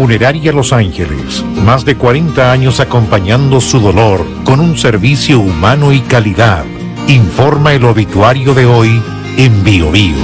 Funeraria Los Ángeles, más de 40 años acompañando su dolor con un servicio humano y calidad. Informa el obituario de hoy en Bio Bio.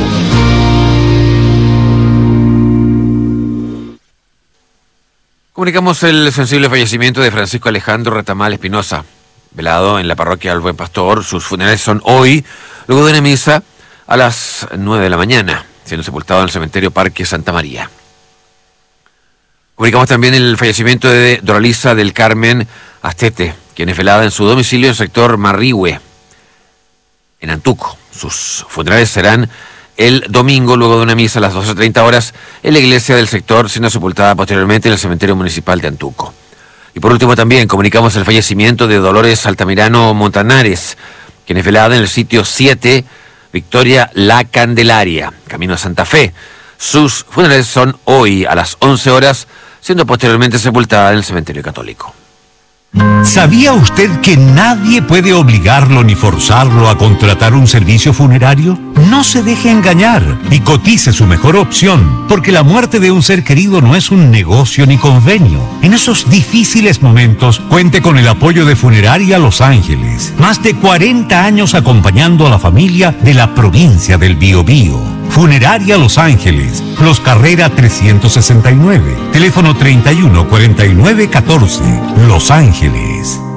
Comunicamos el sensible fallecimiento de Francisco Alejandro Retamal Espinosa, velado en la parroquia del Buen Pastor. Sus funerales son hoy, luego de una misa a las 9 de la mañana, siendo sepultado en el cementerio Parque Santa María. Comunicamos también el fallecimiento de Doralisa del Carmen Astete, quien es velada en su domicilio en el sector Marrihue, en Antuco. Sus funerales serán el domingo, luego de una misa a las 12:30 horas, en la iglesia del sector, siendo sepultada posteriormente en el cementerio municipal de Antuco. Y por último también comunicamos el fallecimiento de Dolores Altamirano Montanares, quien es velada en el sitio 7, Victoria La Candelaria, camino a Santa Fe. Sus funerales son hoy a las 11 horas, siendo posteriormente sepultada en el cementerio católico. ¿Sabía usted que nadie puede obligarlo ni forzarlo a contratar un servicio funerario? No se deje engañar y cotice su mejor opción, porque la muerte de un ser querido no es un negocio ni convenio. En esos difíciles momentos, cuente con el apoyo de Funeraria Los Ángeles. Más de 40 años acompañando a la familia de la provincia del Biobío. Funeraria Los Ángeles, Los Carrera 369, teléfono 31 49 14, Los Ángeles.